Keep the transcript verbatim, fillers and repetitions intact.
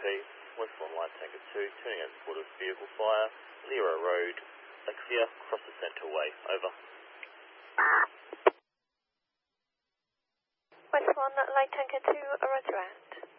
P, West one Light Tanker two, turning out support of vehicle fire, Lero Road, Lexia, across the Centreway, over. West one Light Tanker two, roger out.